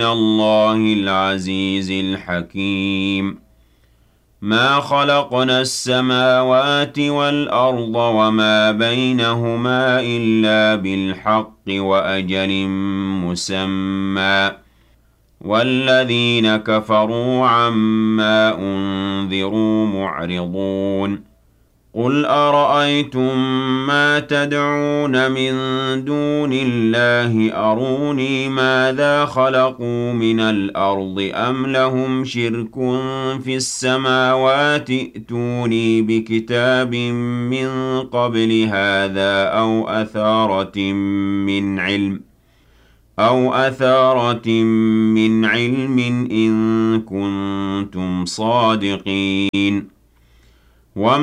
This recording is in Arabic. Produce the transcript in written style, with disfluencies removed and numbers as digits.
الله العزيز الحكيم ما خلقنا السماوات والأرض وما بينهما إلا بالحق وأجل مسمى والذين كفروا عما أنذروا معرضون قل أرأيتم ما تدعون من دون الله أروني ماذا خلقوا من الأرض أم لهم شرك في السماوات ائتوني بكتاب من قبل هذا أو أثارة من علم إن كنتم صادقين